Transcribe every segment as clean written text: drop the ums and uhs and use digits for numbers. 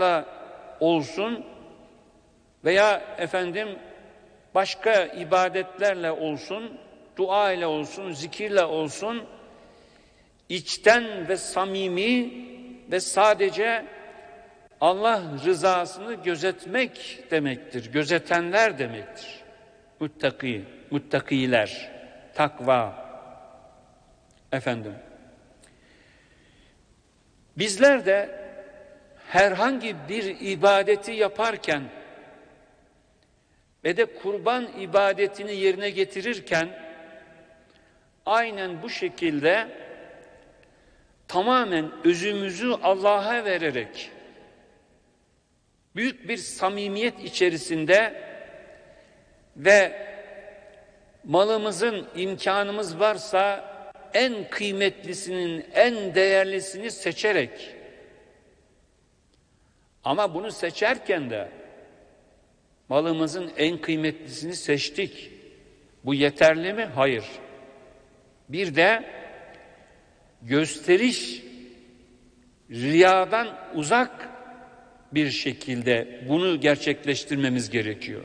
oruçla olsun veya başka ibadetlerle olsun, dua ile olsun, zikirle olsun, içten ve samimi ve sadece Allah rızasını gözetmek demektir. Gözetenler demektir. Muttakiler, takva. Bizler de herhangi bir ibadeti yaparken ve de kurban ibadetini yerine getirirken aynen bu şekilde tamamen özümüzü Allah'a vererek büyük bir samimiyet içerisinde ve malımızın imkanımız varsa en kıymetlisinin, en değerlisini seçerek, ama bunu seçerken de malımızın en kıymetlisini seçtik. Bu yeterli mi? Hayır. Bir de gösteriş, riyadan uzak bir şekilde bunu gerçekleştirmemiz gerekiyor.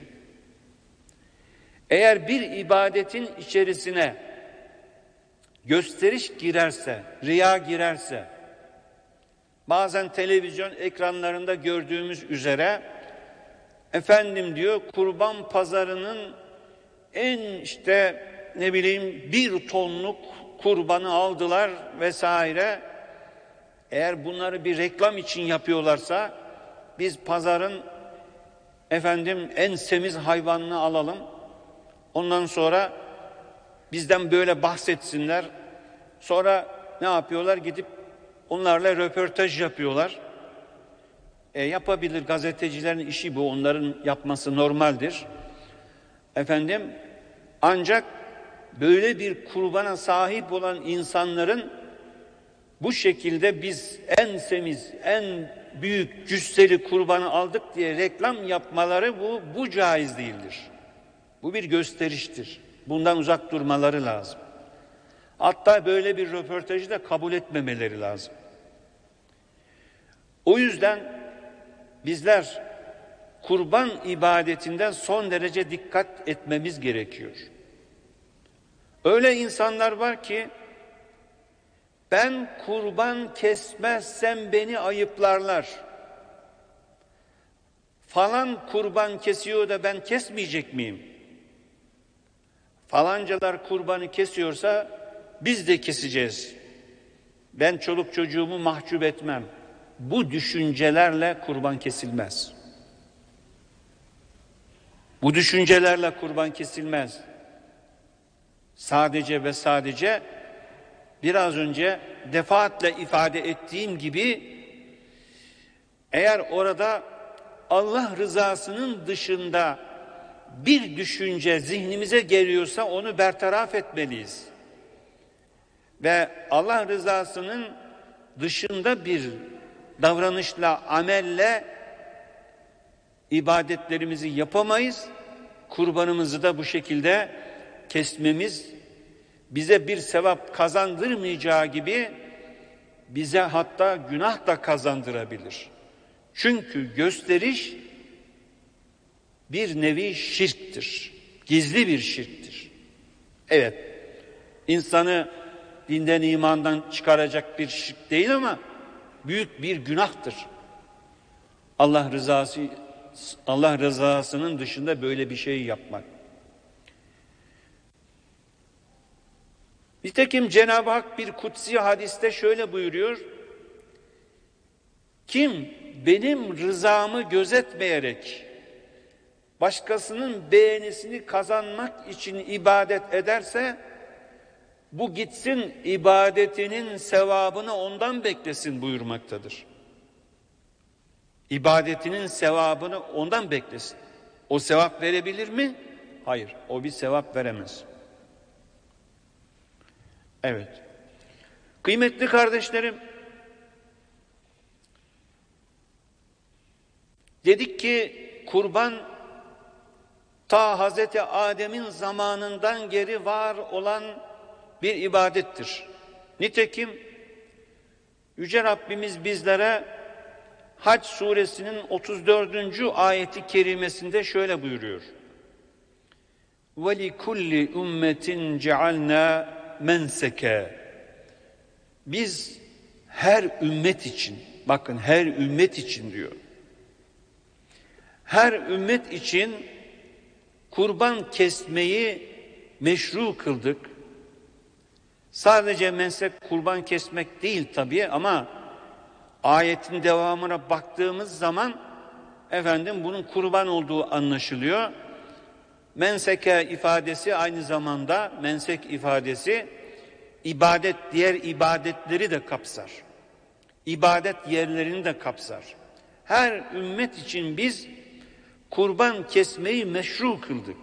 Eğer bir ibadetin içerisine gösteriş girerse, riya girerse, bazen televizyon ekranlarında gördüğümüz üzere kurban pazarının en bir tonluk kurbanı aldılar vesaire. Eğer bunları bir reklam için yapıyorlarsa biz pazarın en semiz hayvanını alalım. Ondan sonra bizden böyle bahsetsinler. Sonra ne yapıyorlar? Gidip onlarla röportaj yapıyorlar. Yapabilir, gazetecilerin işi bu, onların yapması normaldir. Ancak böyle bir kurbana sahip olan insanların bu şekilde biz en semiz, en büyük cüsseli kurbanı aldık diye reklam yapmaları bu caiz değildir. Bu bir gösteriştir. Bundan uzak durmaları lazım. Hatta böyle bir röportajı da kabul etmemeleri lazım. O yüzden bizler kurban ibadetinden son derece dikkat etmemiz gerekiyor. Öyle insanlar var ki ben kurban kesmezsem beni ayıplarlar. Falan kurban kesiyor da ben kesmeyecek miyim? Falancalar kurbanı kesiyorsa biz de keseceğiz. Ben çoluk çocuğumu mahcup etmem. Bu düşüncelerle kurban kesilmez. Bu düşüncelerle kurban kesilmez. Sadece ve sadece biraz önce defaatle ifade ettiğim gibi eğer orada Allah rızasının dışında bir düşünce zihnimize geliyorsa onu bertaraf etmeliyiz. Ve Allah rızasının dışında bir davranışla, amelle ibadetlerimizi yapamayız. Kurbanımızı da bu şekilde kesmemiz bize bir sevap kazandırmayacağı gibi bize hatta günah da kazandırabilir. Çünkü gösteriş bir nevi şirktir. Gizli bir şirktir. Evet, insanı dinden imandan çıkaracak bir şirk değil ama büyük bir günahtır. Allah rızasının dışında böyle bir şey yapmak. Nitekim Cenab-ı Hak bir kutsi hadiste şöyle buyuruyor: kim benim rızamı gözetmeyerek başkasının beğenisini kazanmak için ibadet ederse bu gitsin ibadetinin sevabını ondan beklesin buyurmaktadır. İbadetinin sevabını ondan beklesin. O sevap verebilir mi? Hayır, o bir sevap veremez. Evet. Kıymetli kardeşlerim, dedik ki kurban ta Hazreti Adem'in zamanından geri var olan bir ibadettir. Nitekim Yüce Rabbimiz bizlere Hac suresinin 34. ayeti kerimesinde şöyle buyuruyor. وَلِكُلِّ اُمَّةٍ جَعَلْنَا مَنْسَكَا. Biz her ümmet için, bakın her ümmet için diyor. Her ümmet için kurban kesmeyi meşru kıldık. Sadece mensek kurban kesmek değil tabii ama ayetin devamına baktığımız zaman bunun kurban olduğu anlaşılıyor. Menseke ifadesi aynı zamanda mensek ifadesi ibadet, diğer ibadetleri de kapsar. İbadet yerlerini de kapsar. Her ümmet için biz kurban kesmeyi meşru kıldık.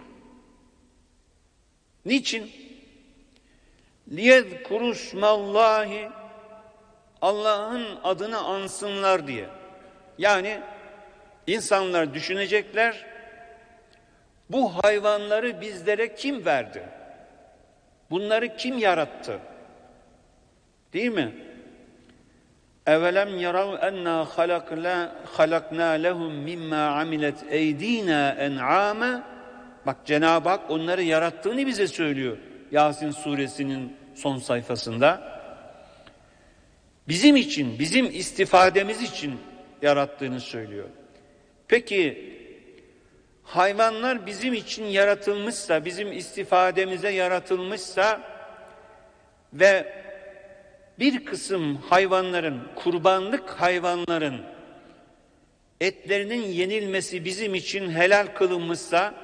Niçin? لِيَذْكُرُوا اسْمَ اللّٰهِ Allah'ın adını ansınlar diye. Yani insanlar düşünecekler, bu hayvanları bizlere kim verdi? Bunları kim yarattı? Değil mi? Evelem yarav enna halakna lehum mimma amilet eydina en'ama. Bak Cenab-ı Hak onları yarattığını bize söylüyor. Yasin suresinin son sayfasında. Bizim için, bizim istifademiz için yarattığını söylüyor. Peki hayvanlar bizim için yaratılmışsa, bizim istifademize yaratılmışsa ve bir kısım hayvanların, kurbanlık hayvanların etlerinin yenilmesi bizim için helal kılınmışsa,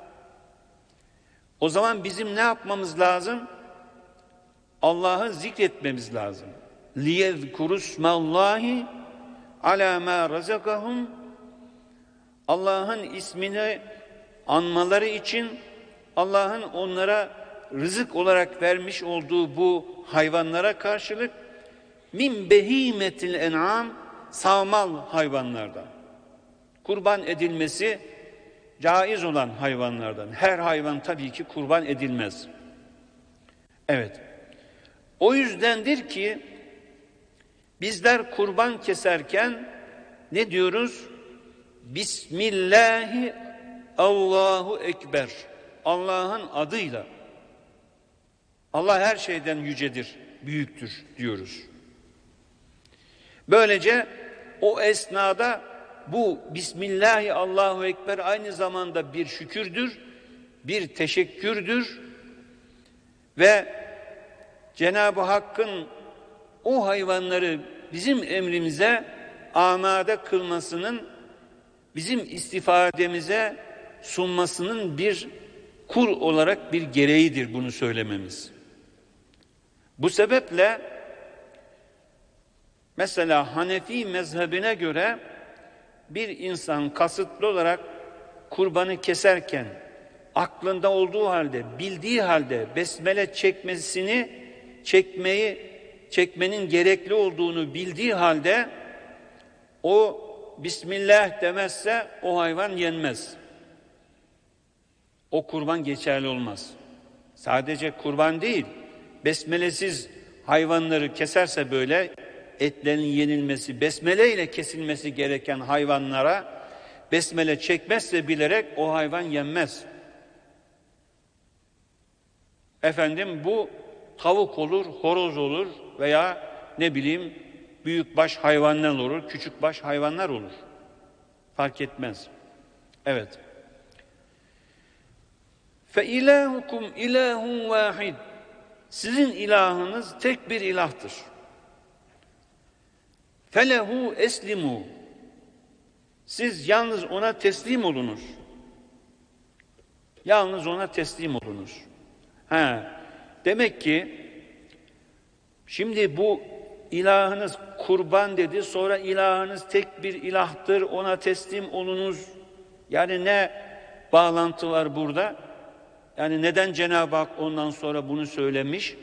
o zaman bizim ne yapmamız lazım? Allah'ı zikretmemiz lazım. لِيَذْكُرُوا اسْمَ اللّٰهِ عَلَى مَا رَزَقَهُمْ. Allah'ın ismini anmaları için Allah'ın onlara rızık olarak vermiş olduğu bu hayvanlara karşılık min behimetil en'am, sağmal hayvanlardan, kurban edilmesi caiz olan hayvanlardan. Her hayvan tabii ki kurban edilmez. Evet. O yüzdendir ki bizler kurban keserken ne diyoruz? Bismillahi Allahu Ekber. Allah'ın adıyla. Allah her şeyden yücedir, büyüktür diyoruz. Böylece o esnada bu Bismillahi Allahu Ekber aynı zamanda bir şükürdür, bir teşekkürdür ve Cenab-ı Hakk'ın o hayvanları bizim emrimize amade kılmasının, bizim istifademize sunmasının bir kul olarak bir gereğidir bunu söylememiz. Bu sebeple mesela Hanefi mezhebine göre bir insan kasıtlı olarak kurbanı keserken aklında olduğu halde, bildiği halde besmele çekmenin gerekli olduğunu bildiği halde o Bismillah demezse o hayvan yenmez. O kurban geçerli olmaz. Sadece kurban değil, besmelesiz hayvanları keserse böyle etlerin yenilmesi, besmele ile kesilmesi gereken hayvanlara besmele çekmezse bilerek o hayvan yenmez. Bu tavuk olur, horoz olur veya büyükbaş hayvanlar olur, küçükbaş hayvanlar olur. Fark etmez. Evet. Fe ilahukum ilahun vahid. Sizin ilahınız tek bir ilahtır. Felehu eslimu. Siz yalnız ona teslim olunuz. Yalnız ona teslim olunuz. Demek ki şimdi bu ilahınız kurban dedi, sonra ilahınız tek bir ilahtır, ona teslim olunuz. Yani ne bağlantı var burada? Yani neden Cenab-ı Hak ondan sonra bunu söylemiş?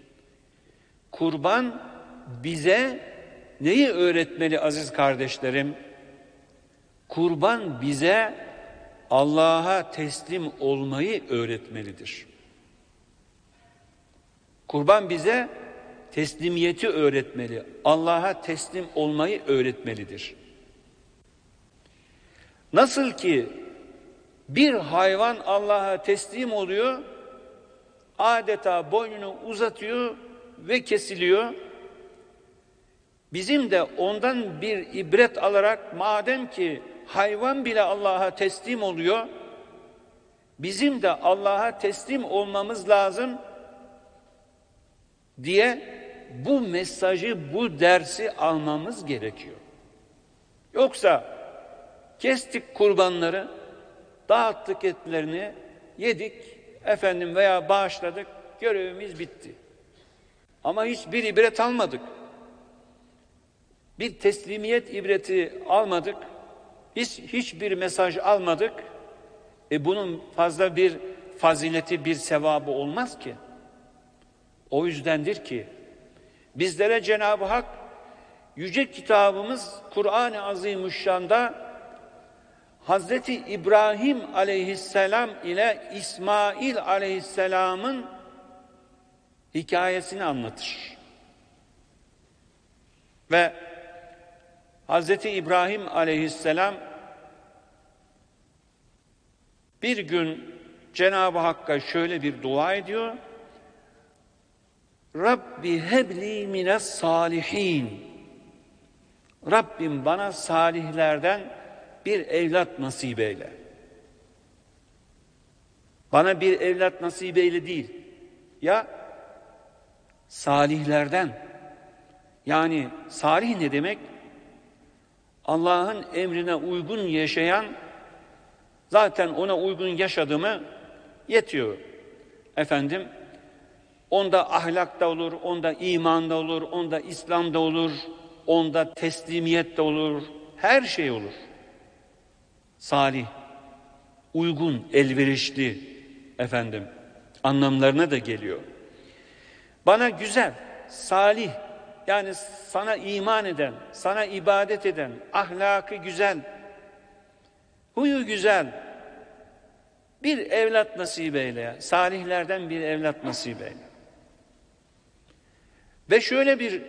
Kurban bize neyi öğretmeli aziz kardeşlerim? Kurban bize Allah'a teslim olmayı öğretmelidir. Kurban bize teslimiyeti öğretmeli, Allah'a teslim olmayı öğretmelidir. Nasıl ki bir hayvan Allah'a teslim oluyor, adeta boynunu uzatıyor ve kesiliyor. Bizim de ondan bir ibret alarak, madem ki hayvan bile Allah'a teslim oluyor, bizim de Allah'a teslim olmamız lazım diye bu mesajı, bu dersi almamız gerekiyor. Yoksa kestik kurbanları, dağıttık etlerini, yedik veya bağışladık, görevimiz bitti. Ama hiçbir ibret almadık. Bir teslimiyet ibreti almadık. Hiçbir mesaj almadık. Bunun fazla bir fazileti, bir sevabı olmaz ki. O yüzdendir ki bizlere Cenab-ı Hak yüce kitabımız Kur'an-ı Azimüşşan'da Hazreti İbrahim aleyhisselam ile İsmail aleyhisselamın hikayesini anlatır. Ve Hazreti İbrahim aleyhisselam bir gün Cenab-ı Hakk'a şöyle bir dua ediyor. Rabbi hebli mines salihin. Rabbim bana salihlerden bir evlat nasip eyle. Bana bir evlat nasip eyle değil. Ya salihlerden. Yani salih ne demek? Allah'ın emrine uygun yaşayan, zaten ona uygun yaşadı mı yetiyor. Onda ahlakta olur, onda imanda olur, onda İslam'da olur, onda teslimiyette olur, her şey olur. Salih, uygun, elverişli anlamlarına da geliyor. Bana güzel, salih, yani sana iman eden, sana ibadet eden, ahlakı güzel, huyu güzel bir evlat nasip eyle. Salihlerden bir evlat nasip eyle. Ve şöyle bir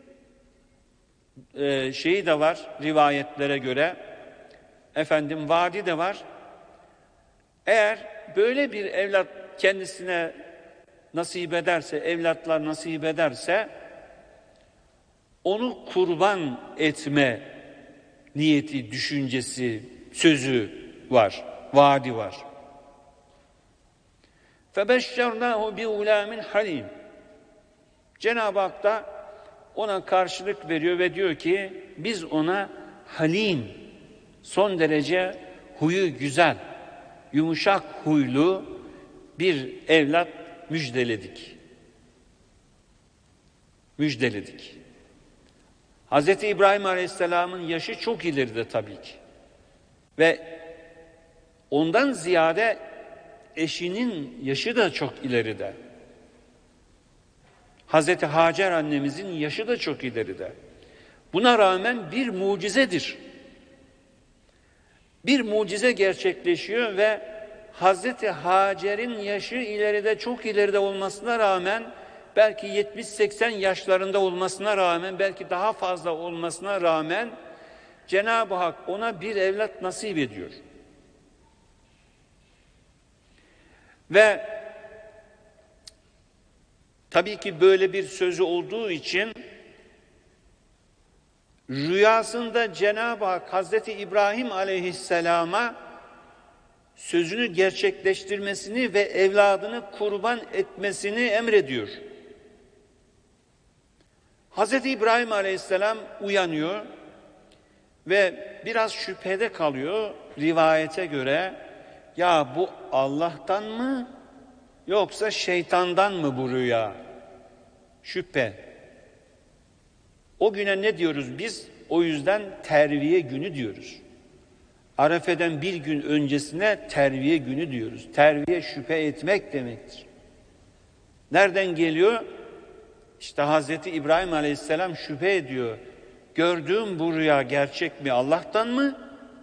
şeyi de var rivayetlere göre, vaadi de var. Eğer böyle bir evlat kendisine nasip ederse, evlatlar nasip ederse, onu kurban etme niyeti, düşüncesi, sözü var, vaadi var. فَبَشَّرْنَاهُ بِغُلَامٍ حَلِيمٍ. Cenab-ı Hak da ona karşılık veriyor ve diyor ki biz ona halim, son derece huyu güzel, yumuşak huylu bir evlat müjdeledik. Müjdeledik. Hazreti İbrahim Aleyhisselam'ın yaşı çok ileride tabii ki. Ve ondan ziyade eşinin yaşı da çok ileride. Hazreti Hacer annemizin yaşı da çok ileride. Buna rağmen bir mucizedir. Bir mucize gerçekleşiyor ve Hazreti Hacer'in yaşı ileride, çok ileride olmasına rağmen, belki 70-80 yaşlarında olmasına rağmen, belki daha fazla olmasına rağmen Cenab-ı Hak ona bir evlat nasip ediyor. Ve tabii ki böyle bir sözü olduğu için rüyasında Cenab-ı Hak Hazreti İbrahim Aleyhisselam'a sözünü gerçekleştirmesini ve evladını kurban etmesini emrediyor. Hazreti İbrahim Aleyhisselam uyanıyor ve biraz şüphede kalıyor. Rivayete göre ya bu Allah'tan mı yoksa şeytandan mı bu rüya? Şüphe. O güne ne diyoruz biz? O yüzden terviye günü diyoruz. Arefe'den bir gün öncesine terviye günü diyoruz. Terviye şüphe etmek demektir. Nereden geliyor? İşte Hazreti İbrahim Aleyhisselam şüphe ediyor. Gördüğüm bu rüya gerçek mi, Allah'tan mı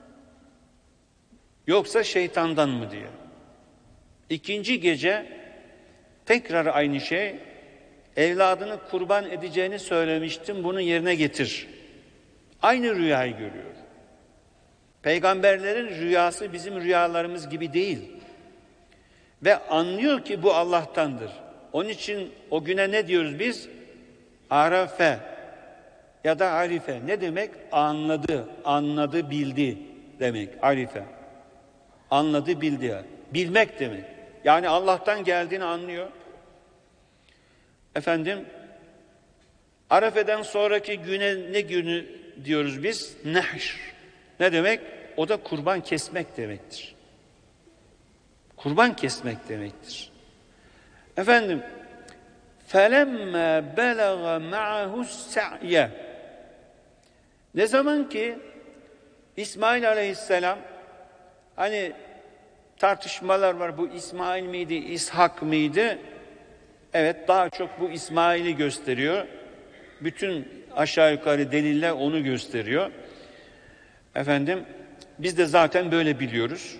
yoksa şeytandan mı diye. İkinci gece tekrar aynı şey, evladını kurban edeceğini söylemiştim, bunu yerine getir. Aynı rüyayı görüyor. Peygamberlerin rüyası bizim rüyalarımız gibi değil. Ve anlıyor ki bu Allah'tandır. Onun için o güne ne diyoruz biz? Arafe ya da arife. Ne demek? Anladı, bildi demek. Arife. Anladı, bildi. Bilmek demek. Yani Allah'tan geldiğini anlıyor. Arafe'den sonraki güne ne günü diyoruz biz? Nehr. Ne demek? O da kurban kesmek demektir. Kurban kesmek demektir. فَلَمَّا بَلَغَ مَعَهُ السَّعْيَ. Ne zaman ki İsmail Aleyhisselam, hani tartışmalar var, bu İsmail miydi, İshak mıydı? Evet, daha çok bu İsmail'i gösteriyor. Bütün aşağı yukarı deliller onu gösteriyor. Biz de zaten böyle biliyoruz.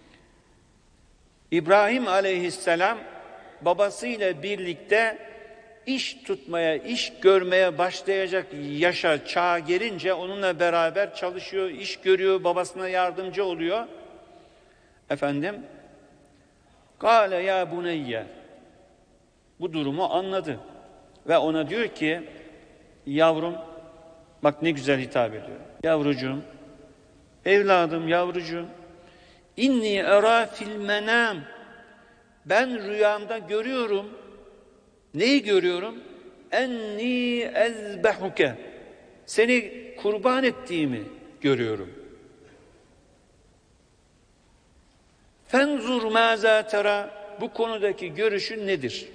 İbrahim Aleyhisselam babasıyla birlikte iş tutmaya, iş görmeye başlayacak yaşa, çağa gelince onunla beraber çalışıyor, iş görüyor, babasına yardımcı oluyor. Kâle ya buneyye. Bu durumu anladı. Ve ona diyor ki, yavrum, bak ne güzel hitap ediyor. Yavrucuğum, evladım, yavrucuğum, inni era fil menam. Ben rüyamda görüyorum. Neyi görüyorum? Enni ezbehuke. Seni kurban ettiğimi görüyorum. Fenzur maza tera. Bu konudaki görüşün nedir?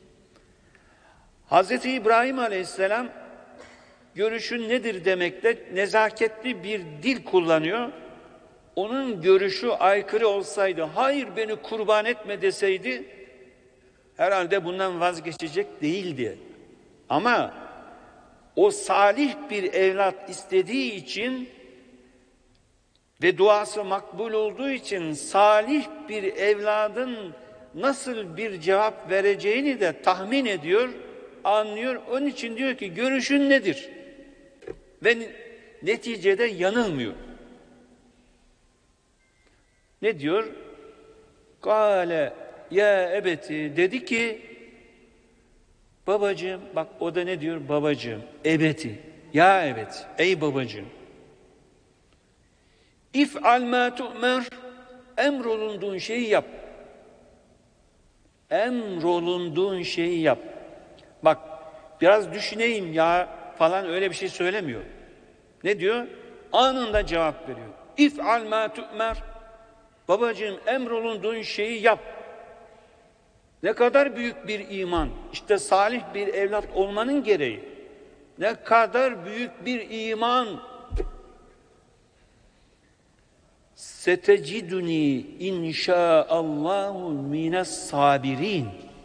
Hazreti İbrahim Aleyhisselam görüşün nedir demekte nezaketli bir dil kullanıyor. Onun görüşü aykırı olsaydı, hayır beni kurban etme deseydi, herhalde bundan vazgeçecek değildi. Ama o salih bir evlat istediği için ve duası makbul olduğu için salih bir evladın nasıl bir cevap vereceğini de tahmin ediyor, anlıyor. Onun için diyor ki görüşün nedir? Ve neticede yanılmıyor. Ne diyor? Kâle ya ebeti, dedi ki babacığım, bak o da ne diyor? Babacığım, ebeti, ya ebeti, ey babacığım. İf'al mâ tu'mer, emrolunduğun şeyi yap. Emrolunduğun şeyi yap. Bak biraz düşüneyim ya falan öyle bir şey söylemiyor. Ne diyor? Anında cevap veriyor. İf'al mâ tu'mer. Babacığım emrolunduğun şeyi yap. Ne kadar büyük bir iman. İşte salih bir evlat olmanın gereği. Ne kadar büyük bir iman. Seteciduni inşaallahu mines sabirin.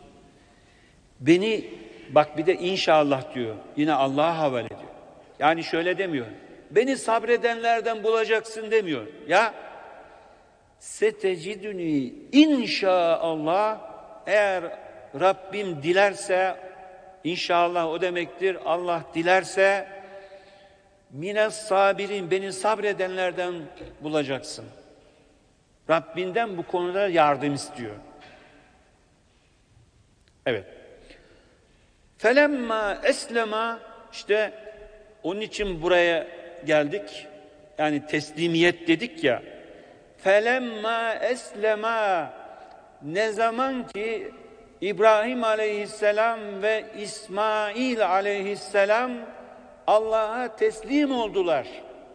Beni, bak bir de inşallah diyor. Yine Allah'a havale ediyor. Yani şöyle demiyor. Beni sabredenlerden bulacaksın demiyor. Ya seteciduni inşaallah, eğer Rabbim dilerse, inşallah o demektir, Allah dilerse, mines sabirin, beni sabredenlerden bulacaksın. Rabbinden bu konuda yardım istiyor. Evet. Felemma eslema, işte onun için buraya geldik. Yani teslimiyet dedik ya. Felemma eslema, ne zaman ki İbrahim Aleyhisselam ve İsmail Aleyhisselam Allah'a teslim oldular.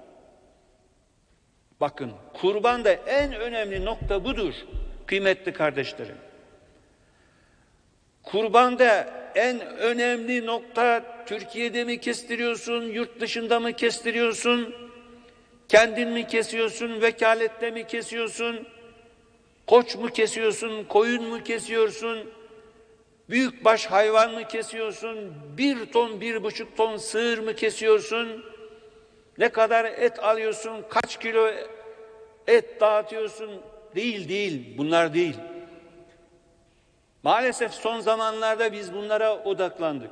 Bakın, kurbanda en önemli nokta budur kıymetli kardeşlerim. Kurbanda en önemli nokta, Türkiye'de mi kestiriyorsun, yurt dışında mı kestiriyorsun, kendin mi kesiyorsun, vekalette mi kesiyorsun, koç mu kesiyorsun, koyun mu kesiyorsun, büyükbaş hayvan mı kesiyorsun, 1 ton, 1,5 ton sığır mı kesiyorsun, ne kadar et alıyorsun, kaç kilo et dağıtıyorsun, değil, bunlar değil. Maalesef son zamanlarda biz bunlara odaklandık.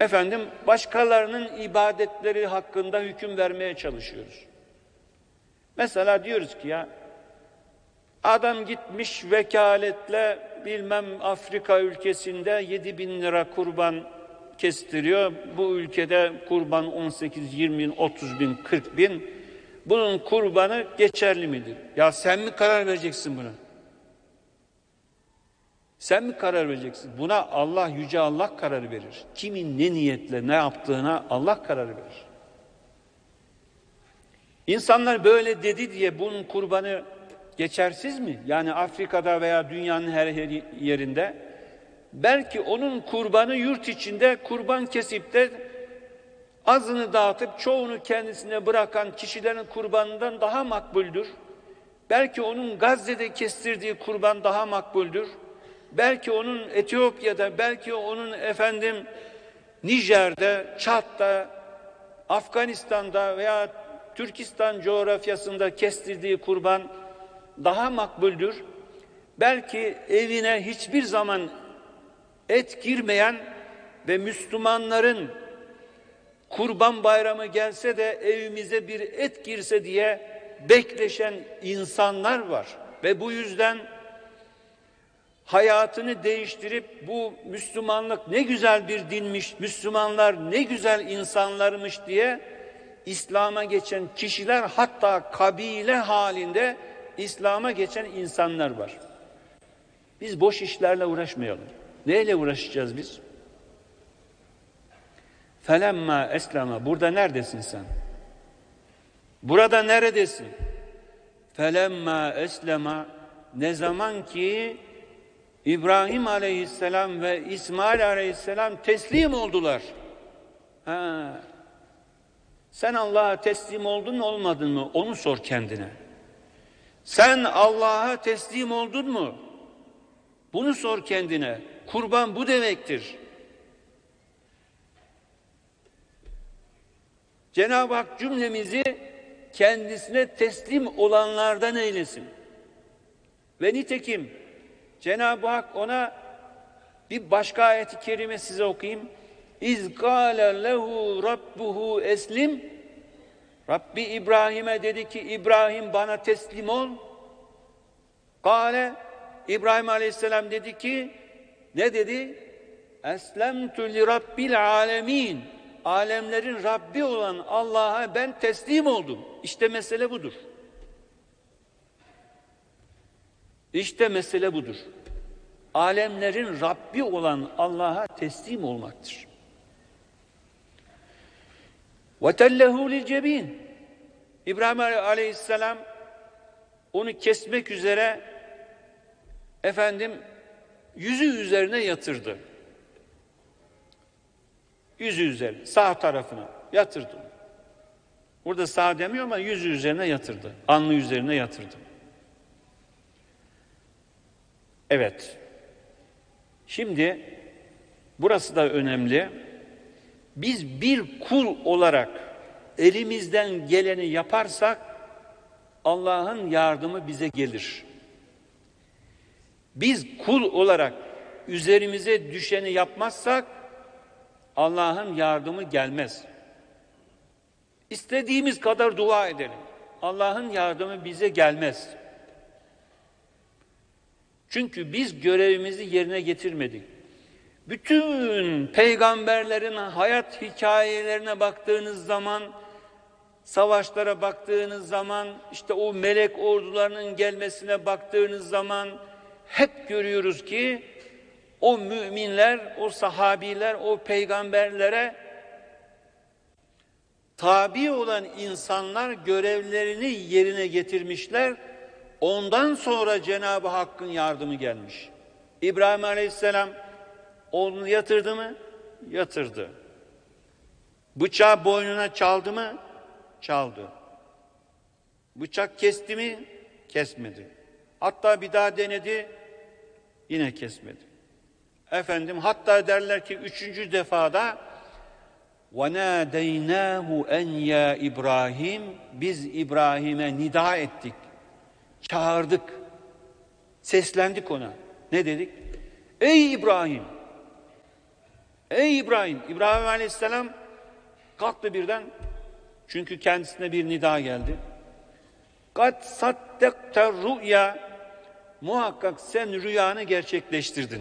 başkalarının ibadetleri hakkında hüküm vermeye çalışıyoruz. Mesela diyoruz ki ya, adam gitmiş vekaletle bilmem Afrika ülkesinde 7.000 lira kurban kestiriyor. Bu ülkede kurban 18, 20 bin, 30 bin, 40 bin. Bunun kurbanı geçerli midir? Ya sen mi karar vereceksin buna? Sen mi karar vereceksin? Buna Allah, Yüce Allah karar verir. Kimin ne niyetle ne yaptığına Allah karar verir. İnsanlar böyle dedi diye bunun kurbanı geçersiz mi? Yani Afrika'da veya dünyanın her yerinde belki onun kurbanı yurt içinde kurban kesip de azını dağıtıp çoğunu kendisine bırakan kişilerin kurbanından daha makbuldür. Belki onun Gazze'de kestirdiği kurban daha makbuldür. Belki onun Etiyopya'da, belki onun Nijer'de, Çad'da, Afganistan'da veya Türkistan coğrafyasında kestirdiği kurban daha makbuldür. Belki evine hiçbir zaman et girmeyen ve Müslümanların Kurban Bayramı gelse de evimize bir et girse diye bekleşen insanlar var. Ve bu yüzden hayatını değiştirip bu Müslümanlık ne güzel bir dinmiş, Müslümanlar ne güzel insanlarmış diye İslam'a geçen kişiler, hatta kabile halinde İslam'a geçen insanlar var. Biz boş işlerle uğraşmayalım. Neyle uğraşacağız biz? Felemma eslama. Burada neredesin sen? Burada neredesin? Felemma eslema. Ne zaman ki İbrahim Aleyhisselam ve İsmail Aleyhisselam teslim oldular. Sen Allah'a teslim oldun mu olmadın mı? Onu sor kendine. Sen Allah'a teslim oldun mu? Bunu sor kendine. Kurban bu demektir. Cenab-ı Hak cümlemizi kendisine teslim olanlardan eylesin. Ve nitekim Cenab-ı Hak ona bir başka ayet-i kerime size okuyayım. İz kâle lehu rabbuhu eslim. Rabbi İbrahim'e dedi ki, İbrahim bana teslim ol. Kâle, İbrahim Aleyhisselam dedi ki, ne dedi? Eslemtü li rabbil alemin. Alemlerin Rabbi olan Allah'a ben teslim oldum. İşte mesele budur. İşte mesele budur. Alemlerin Rabbi olan Allah'a teslim olmaktır. وَتَلَّهُ لِلْجَب۪ينَ. İbrahim Aleyhisselam onu kesmek üzere yüzü üzerine yatırdı. Yüzü üzerine, sağ tarafına yatırdı. Burada sağ demiyor ama yüzü üzerine yatırdı. Alnı üzerine yatırdı. Evet. Şimdi burası da önemli. Biz bir kul olarak elimizden geleni yaparsak Allah'ın yardımı bize gelir. Biz kul olarak üzerimize düşeni yapmazsak Allah'ın yardımı gelmez. İstediğimiz kadar dua edelim. Allah'ın yardımı bize gelmez. Çünkü biz görevimizi yerine getirmedik. Bütün peygamberlerin hayat hikayelerine baktığınız zaman, savaşlara baktığınız zaman, işte o melek ordularının gelmesine baktığınız zaman hep görüyoruz ki o müminler, o sahabiler, o peygamberlere tabi olan insanlar görevlerini yerine getirmişler. Ondan sonra Cenab-ı Hakk'ın yardımı gelmiş. İbrahim Aleyhisselam oğlunu yatırdı mı? Yatırdı. Bıçağı boynuna çaldı mı? Çaldı. Bıçak kesti mi? Kesmedi. Hatta bir daha denedi, yine kesmedi. Hatta derler ki 3. defada وَنَادَيْنَاهُ اَنْ يَا İbrahim, biz İbrahim'e nida ettik, çağırdık, seslendik ona. Ne dedik? Ey İbrahim! Ey İbrahim! İbrahim Aleyhisselam kalktı birden. Çünkü kendisine bir nida geldi. Kad saddekte rü'ya, muhakkak sen rüyanı gerçekleştirdin.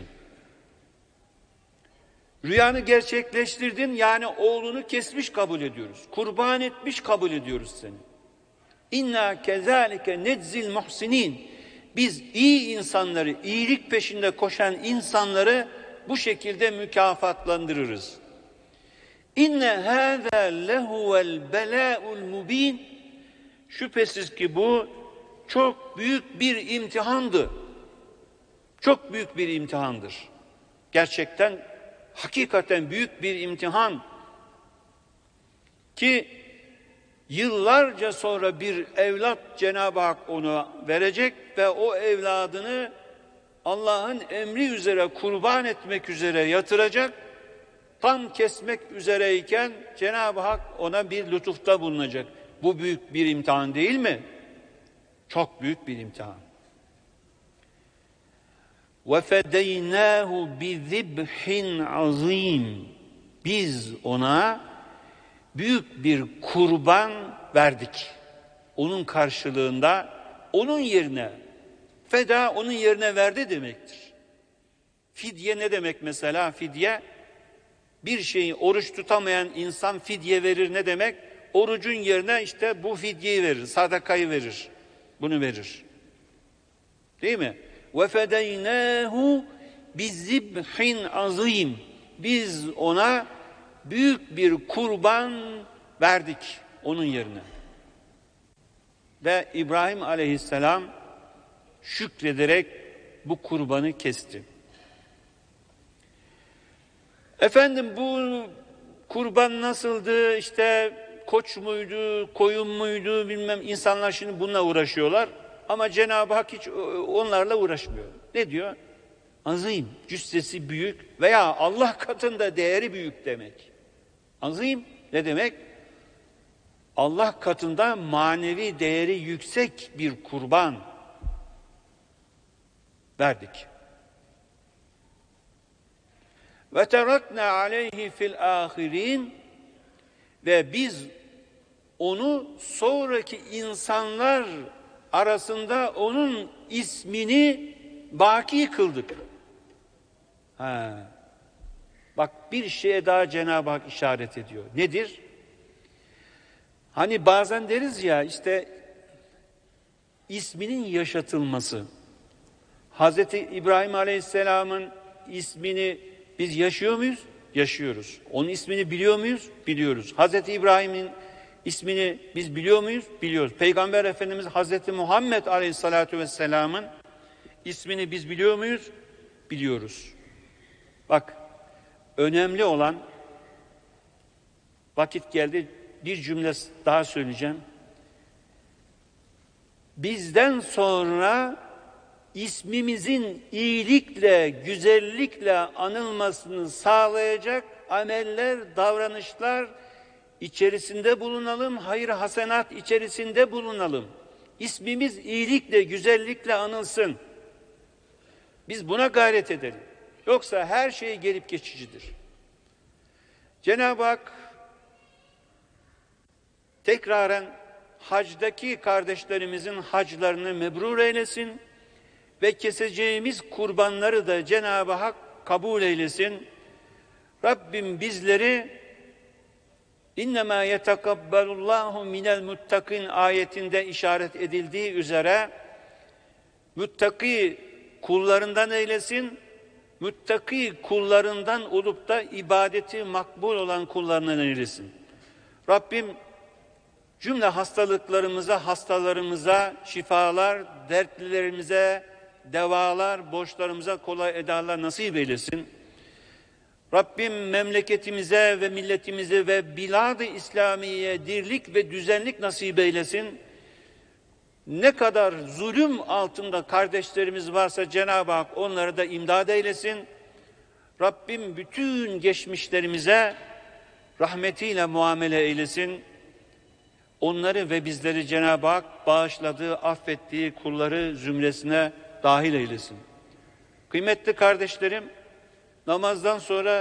Rüyanı gerçekleştirdin, yani oğlunu kesmiş kabul ediyoruz. Kurban etmiş kabul ediyoruz seni. İnna kezalike neczil muhsinin. Biz iyi insanları, iyilik peşinde koşan insanları bu şekilde mükafatlandırırız. İnne hâzâ lehuvel belâ'ul mubîn. Şüphesiz ki bu çok büyük bir imtihandı. Çok büyük bir imtihandır. Gerçekten, hakikaten büyük bir imtihan. Ki yıllarca sonra bir evlat Cenab-ı Hak ona verecek ve o evladını Allah'ın emri üzere kurban etmek üzere yatıracak. Tam kesmek üzereyken Cenab-ı Hak ona bir lütufta bulunacak. Bu büyük bir imtihan değil mi? Çok büyük bir imtihan. وَفَدَيْنَاهُ بِذِبْحٍ عَظِيمٍ. Biz ona büyük bir kurban verdik. Onun karşılığında, onun yerine, feda onun yerine verdi demektir. Fidye ne demek mesela? Fidye, bir şeyi oruç tutamayan insan fidye verir ne demek? Orucun yerine işte bu fidyeyi verir, sadakayı verir. Bunu verir. Değil mi? وَفَدَيْنَاهُ بِذِبْحٍ عَظِيمٍ. Biz ona büyük bir kurban verdik onun yerine. Ve İbrahim Aleyhisselam şükrederek bu kurbanı kesti. Efendim bu kurban nasıldı? İşte koç muydu, koyun muydu bilmem, insanlar şimdi bununla uğraşıyorlar. Ama Cenab-ı Hak hiç onlarla uğraşmıyor. Ne diyor? Azim, cüssesi büyük veya Allah katında değeri büyük demek. Azim ne demek? Allah katında manevi değeri yüksek bir kurban verdik. Ve terakna aleyhi fil ahirin. Ve biz onu sonraki insanlar arasında onun ismini baki kıldık. Bak bir şeye daha Cenab-ı Hak işaret ediyor. Nedir? Hani bazen deriz ya işte isminin yaşatılması. Hazreti İbrahim Aleyhisselam'ın ismini biz yaşıyor muyuz? Yaşıyoruz. Onun ismini biliyor muyuz? Biliyoruz. Hazreti İbrahim'in ismini biz biliyor muyuz? Biliyoruz. Peygamber Efendimiz Hazreti Muhammed Aleyhisselatü Vesselam'ın ismini biz biliyor muyuz? Biliyoruz. Bak, önemli olan, vakit geldi, bir cümle daha söyleyeceğim. Bizden sonra ismimizin iyilikle, güzellikle anılmasını sağlayacak ameller, davranışlar içerisinde bulunalım, hayır hasenat içerisinde bulunalım. İsmimiz iyilikle, güzellikle anılsın. Biz buna gayret edelim. Yoksa her şey gelip geçicidir. Cenab-ı Hak tekraren hacdaki kardeşlerimizin haclarını mebrur eylesin ve keseceğimiz kurbanları da Cenab-ı Hak kabul eylesin. Rabbim bizleri İnnemâ yetekabbalullahu minel muttakin ayetinde işaret edildiği üzere muttaki kullarından eylesin, muttaki kullarından olup da ibadeti makbul olan kullarından eylesin. Rabbim cümle hastalıklarımıza, hastalarımıza şifalar, dertlilerimize devalar, borçlarımıza kolay edalar nasip eylesin. Rabbim memleketimize ve milletimize ve bilad-ı İslamiye dirlik ve düzenlik nasip eylesin. Ne kadar zulüm altında kardeşlerimiz varsa Cenab-ı Hak onları da imdad eylesin. Rabbim bütün geçmişlerimize rahmetiyle muamele eylesin. Onları ve bizleri Cenab-ı Hak bağışladığı, affettiği kulları zümresine dahil eylesin. Kıymetli kardeşlerim, namazdan sonra